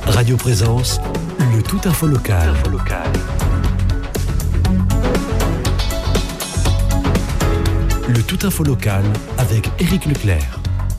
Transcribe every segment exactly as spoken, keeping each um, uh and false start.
Radio Présence, le tout info local. Info local. Le tout info local avec Éric Leclerc.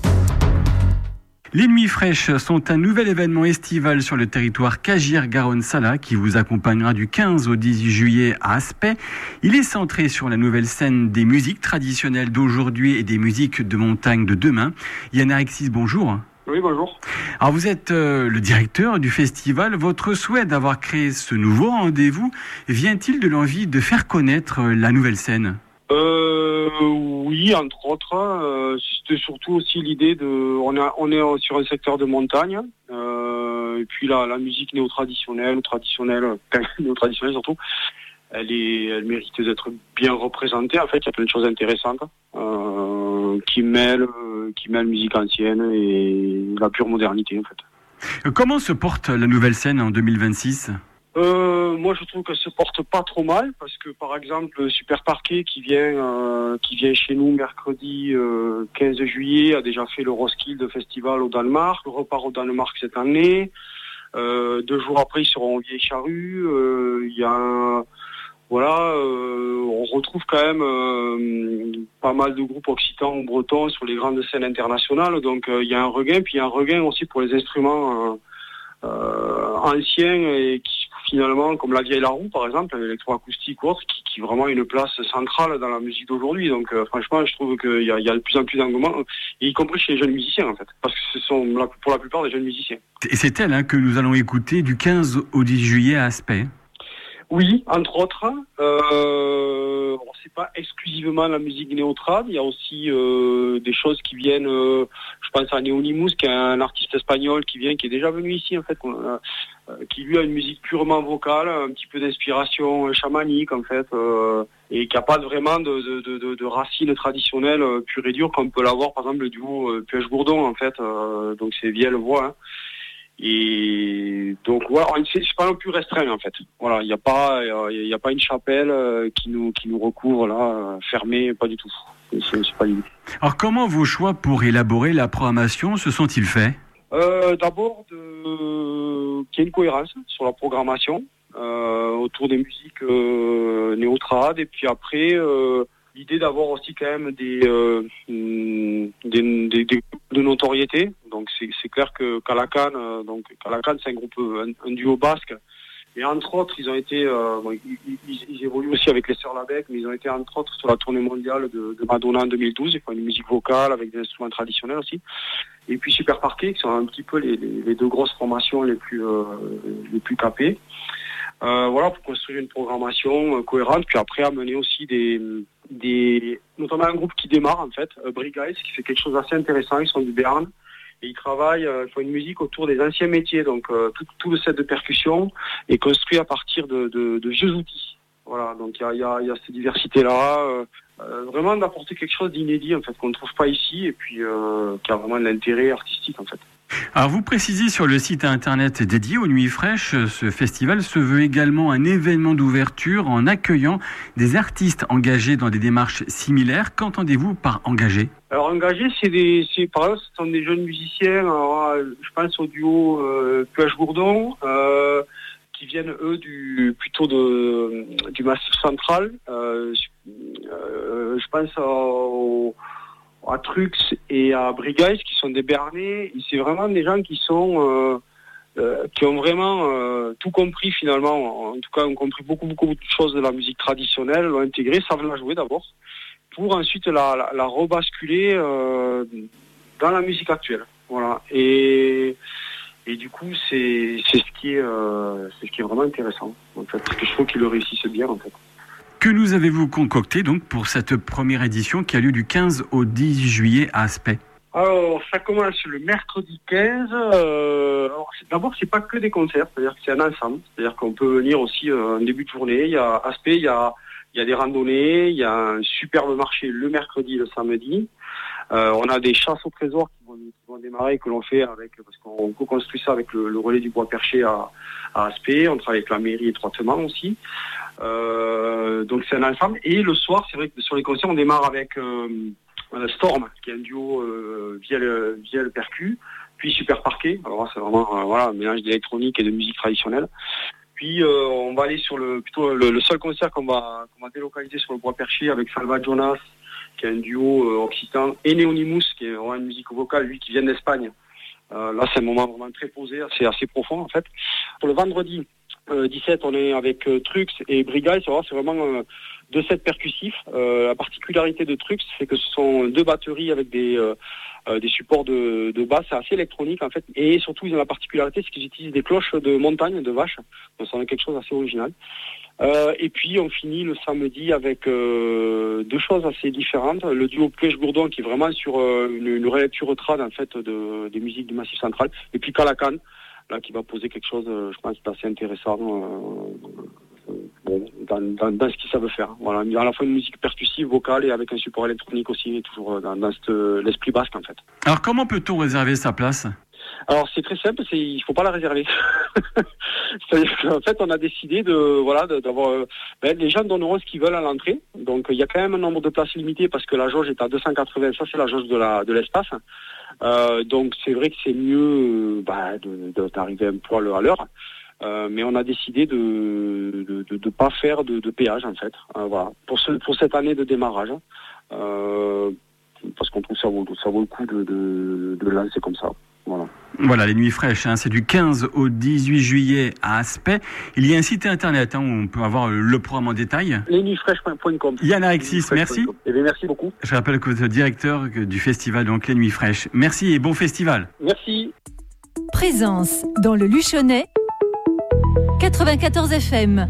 Les Nuits Fraîches sont un nouvel événement estival sur le territoire Cagières-Garonne-Sala qui vous accompagnera du quinze au dix-huit juillet à Aspet. Il est centré sur la nouvelle scène des musiques traditionnelles d'aujourd'hui et des musiques de montagne de demain. Yann Arexis, bonjour. Oui, bonjour. Alors vous êtes euh, le directeur du festival. Votre souhait d'avoir créé ce nouveau rendez-vous vient-il de l'envie de faire connaître euh, la nouvelle scène ? Euh, oui, entre autres. Euh, c'était surtout aussi l'idée de... On, a, on est sur un secteur de montagne. Euh, et puis là, la musique néo-traditionnelle, traditionnelle, néo-traditionnelle surtout, elle, est, elle mérite d'être bien représentée. En fait, il y a plein de choses intéressantes euh, qui mêlent, qui mêlent musique ancienne et la pure modernité, en fait. Comment se porte la nouvelle scène en deux mille vingt-six ? Euh, moi, je trouve qu'elle se porte pas trop mal parce que, par exemple, Super Parquet qui vient, euh, qui vient chez nous mercredi euh, quinze juillet a déjà fait le Roskilde Festival au Danemark, le repart au Danemark cette année. Euh, deux jours après, ils seront en Vieille Charrue. Il euh, y a, un, voilà, euh, on retrouve quand même euh, pas mal de groupes occitans ou bretons sur les grandes scènes internationales. Donc, il euh, y a un regain, puis il y a un regain aussi pour les instruments. Euh, Euh, anciens et qui finalement, comme la vieille Laroue par exemple, l'électroacoustique ou autre, qui, qui vraiment a une place centrale dans la musique d'aujourd'hui. Donc euh, franchement, je trouve qu'il y a, il y a de plus en plus d'engouement, y compris chez les jeunes musiciens en fait, parce que ce sont la, pour la plupart des jeunes musiciens. Et c'est elle hein, que nous allons écouter du quinze au dix juillet à Aspet. Oui, entre autres. Euh, bon, c'est pas exclusivement la musique néo-trad. Il y a aussi euh, des choses qui viennent. Euh, je pense à Neonimus, qui est un artiste espagnol qui vient, qui est déjà venu ici en fait, euh, qui lui a une musique purement vocale, un petit peu d'inspiration chamanique en fait, euh, et qui a pas vraiment de, de, de, de racines traditionnelles euh, pures et dures comme peut l'avoir par exemple le duo euh, Puech-Gourdon en fait. Euh, donc c'est Vielle-Voix. Hein. Et donc voilà, c'est pas non plus restreint en fait. Voilà, il n'y a pas, il y a pas une chapelle qui nous qui nous recouvre là, fermée, pas du tout. C'est, c'est pas l'idée. Alors comment vos choix pour élaborer la programmation se sont-ils faits ? euh, D'abord, de... qu'il y ait une cohérence sur la programmation euh, autour des musiques euh, néo-trad, et puis après. Euh, L'idée d'avoir aussi quand même des, euh, des, des, des de notoriété. Donc c'est, c'est clair que Calacan, euh, donc Calacan c'est un groupe, un, un duo basque. Et entre autres, ils ont été, euh, bon, ils, ils, ils évoluent aussi avec les Sœurs Labec, mais ils ont été entre autres sur la tournée mondiale de, de Madonna en deux mille douze. Ils font une musique vocale avec des instruments traditionnels aussi. Et puis Super Parquet, qui sont un petit peu les, les, les deux grosses formations les plus, euh, les plus capées. Euh, voilà, pour construire une programmation euh, cohérente, puis après amener aussi des, des, notamment un groupe qui démarre en fait, euh, Brigais, qui fait quelque chose d'assez intéressant. Ils sont du Béarn et ils travaillent, euh, ils font une musique autour des anciens métiers, donc euh, tout, tout le set de percussion est construit à partir de, de, de vieux outils. Voilà, donc il y a, y, a, y a cette diversité-là, euh, euh, vraiment d'apporter quelque chose d'inédit en fait qu'on ne trouve pas ici et puis euh, qui a vraiment de l'intérêt artistique en fait. Alors vous précisez sur le site internet dédié aux Nuits Fraîches, ce festival se veut également un événement d'ouverture en accueillant des artistes engagés dans des démarches similaires. Qu'entendez-vous par engagés ? Alors engagés, c'est des, c'est par exemple, ce sont des jeunes musiciens. Alors, je pense au duo euh, Puech-Gourdon, euh, qui viennent eux du plutôt de du Massif Central. Euh, euh, je pense au à Trux et à Brigais, qui sont des Béarnais. Et c'est vraiment des gens qui sont euh, euh, qui ont vraiment euh, tout compris finalement. En tout cas, ont compris beaucoup beaucoup de choses de la musique traditionnelle, l'ont intégré, savent la jouer d'abord, pour ensuite la, la, la rebasculer euh, dans la musique actuelle. Voilà. Et et du coup, c'est c'est ce qui est euh, c'est ce qui est vraiment intéressant en fait, parce que je trouve qu'ils le réussissent bien en fait. Que nous avez-vous concocté donc pour cette première édition qui a lieu du quinze au dix juillet à Aspet ? Alors, ça commence le mercredi quinze. Euh, alors, c'est, d'abord, c'est pas que des concerts, c'est-à-dire que c'est un ensemble. C'est-à-dire qu'on peut venir aussi euh, en début de journée. Il y a Aspet, il y a, il y a des randonnées, il y a un superbe marché le mercredi et le samedi. Euh, on a des chasses au trésor qui vont, qui vont démarrer, que l'on fait avec, parce qu'on co-construit ça avec le, le relais du bois perché à, à Aspet. On travaille avec la mairie étroitement aussi. Euh, donc c'est un ensemble. Et le soir, c'est vrai que sur les concerts, on démarre avec euh, Storm, qui est un duo euh, Vielle, Vielle Percu, Puis Super Parquet, alors c'est vraiment euh, voilà, un mélange d'électronique et de musique traditionnelle. Puis euh, on va aller sur le plutôt le, le seul concert qu'on va, qu'on va délocaliser sur le Bois Perché avec Salva Jonas, qui est un duo euh, occitan, et Neonimus, qui est vraiment une musique vocale, lui qui vient d'Espagne. Euh, là c'est un moment vraiment très posé, assez, assez profond en fait. Pour le vendredi euh, dix-sept, on est avec euh, Trux et Brigaille, c'est, c'est vraiment euh, deux sets percussifs. Euh, la particularité de Trux, c'est que ce sont deux batteries avec des... Euh, Euh, des supports de, de basse, c'est assez électronique en fait, et surtout ils ont la particularité, c'est qu'ils utilisent des cloches de montagne, de vache, donc ça en est quelque chose d'assez original. Euh, et puis on finit le samedi avec euh, deux choses assez différentes, le duo Plèche-Gourdon qui est vraiment sur euh, une, une relecture trad en fait de, des musiques du Massif Central, et puis Calacan, là qui va poser quelque chose, euh, je pense, d'assez intéressant. Euh, Bon, dans, dans, dans ce qu'ils savent faire. Voilà, à la fois une musique percussive, vocale et avec un support électronique aussi, toujours dans, dans cette, l'esprit basque en fait. Alors comment peut-on réserver sa place ? Alors c'est très simple, c'est, il faut pas la réserver. C'est-à-dire qu'en fait on a décidé de voilà de, d'avoir euh, ben, les gens donneront ce qu'ils veulent à l'entrée. Donc il y a quand même un nombre de places limité parce que la jauge est à deux cent quatre-vingts, ça c'est la jauge de la de l'espace. Euh, donc c'est vrai que c'est mieux bah, de, de, d'arriver un poil à l'heure. Euh, mais on a décidé de de, de, de pas faire de, de péage en fait, euh, voilà, pour ce pour cette année de démarrage, euh, parce qu'on trouve ça vaut ça vaut le coup de de, de lancer comme ça, voilà. Voilà, les Nuits Fraîches, hein, c'est du quinze au dix-huit juillet à Aspet. Il y a un site internet hein, où on peut avoir le programme en détail. les nuits fraîches point com. Yann Alexis, merci. Eh bien, merci beaucoup. Je rappelle que vous êtes directeur du festival donc Les Nuits Fraîches. Merci et bon festival. Merci. Présence dans le Luchonnais. quatre-vingt-quatorze F M.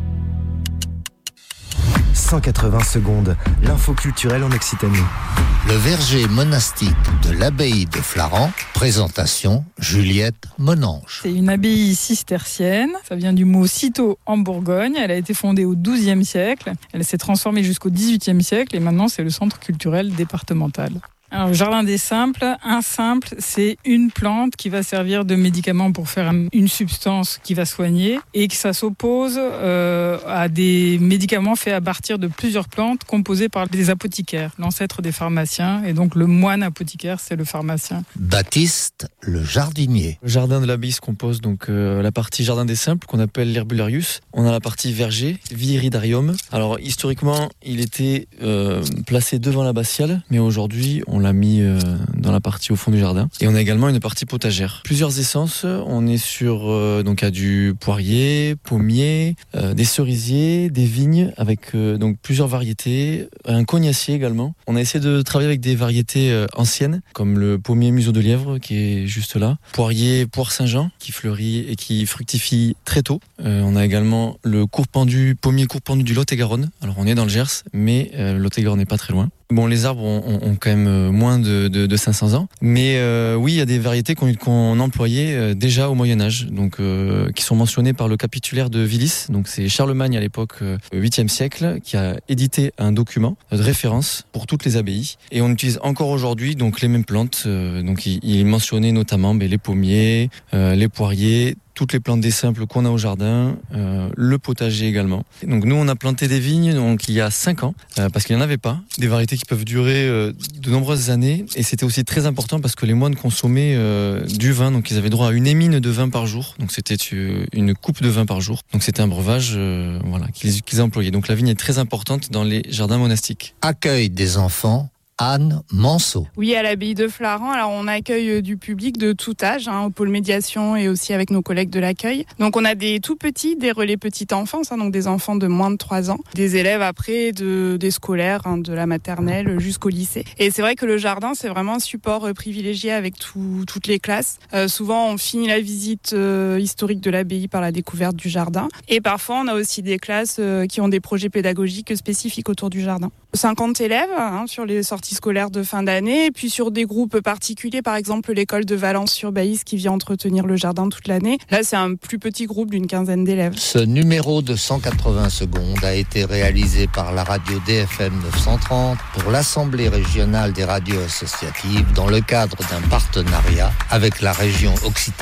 cent quatre-vingts secondes, l'info culturelle en Occitanie. Le verger monastique de l'abbaye de Flaran, présentation Juliette Monange. C'est une abbaye cistercienne, ça vient du mot citeaux en Bourgogne, elle a été fondée au douzième siècle, elle s'est transformée jusqu'au dix-huitième siècle et maintenant c'est le centre culturel départemental. Alors, le jardin des simples, un simple, c'est une plante qui va servir de médicament pour faire une substance qui va soigner et que ça s'oppose euh, à des médicaments faits à partir de plusieurs plantes composées par des apothicaires, l'ancêtre des pharmaciens, et donc le moine apothicaire, c'est le pharmacien. Baptiste, le jardinier. Le jardin de l'abbaye se compose donc euh, la partie jardin des simples qu'on appelle l'herbularius. On a la partie verger, viridarium. Alors historiquement, il était euh, placé devant l'abbatiale, mais aujourd'hui on On l'a mis euh, dans la partie au fond du jardin. Et on a également une partie potagère. Plusieurs essences. On est sur euh, donc à du poirier, pommier, euh, des cerisiers, des vignes avec euh, donc plusieurs variétés, un cognacier également. On a essayé de travailler avec des variétés euh, anciennes comme le pommier museau de lièvre qui est juste là, poirier poire Saint-Jean qui fleurit et qui fructifie très tôt. Euh, on a également le courpendu, pommier courpendu du Lot-et-Garonne. Alors on est dans le Gers, mais euh, le Lot-et-Garonne n'est pas très loin. Bon, les arbres ont, ont, ont quand même moins de, de, de cinq cents ans, mais euh, oui, il y a des variétés qu'on, qu'on employait euh, déjà au Moyen-Âge, donc euh, qui sont mentionnées par le capitulaire de Vilis. Donc c'est Charlemagne à l'époque, euh, huitième siècle, qui a édité un document de référence pour toutes les abbayes. Et on utilise encore aujourd'hui donc les mêmes plantes. Euh, donc il, il mentionnait notamment ben, les pommiers, euh, les poiriers, toutes les plantes des simples qu'on a au jardin, euh, le potager également. Donc nous, on a planté des vignes donc il y a cinq ans, euh, parce qu'il n'y en avait pas. Des variétés qui peuvent durer euh, de nombreuses années. Et c'était aussi très important parce que les moines consommaient euh, du vin. Donc ils avaient droit à une émine de vin par jour. Donc c'était une coupe de vin par jour. Donc c'était un breuvage euh, voilà, qu'ils, qu'ils employaient. Donc la vigne est très importante dans les jardins monastiques. Accueil des enfants. Anne Manceau. Oui, à l'abbaye de Flaran, alors on accueille du public de tout âge, hein, au pôle médiation et aussi avec nos collègues de l'accueil. Donc on a des tout petits, des relais petite enfance, hein, donc des enfants de moins de trois ans, des élèves après de, des scolaires, hein, de la maternelle jusqu'au lycée. Et c'est vrai que le jardin, c'est vraiment un support euh, privilégié avec tout, toutes les classes. Euh, souvent, on finit la visite euh, historique de l'abbaye par la découverte du jardin. Et parfois, on a aussi des classes euh, qui ont des projets pédagogiques spécifiques autour du jardin. cinquante élèves hein, sur les sorties scolaires de fin d'année, et puis sur des groupes particuliers, par exemple l'école de Valence-sur-Baïs qui vient entretenir le jardin toute l'année. Là, c'est un plus petit groupe d'une quinzaine d'élèves. Ce numéro de cent quatre-vingts secondes a été réalisé par la radio D F M neuf cent trente pour l'Assemblée régionale des radios associatives dans le cadre d'un partenariat avec la région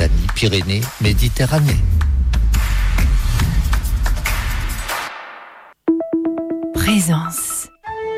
Occitanie-Pyrénées-Méditerranée. Présence.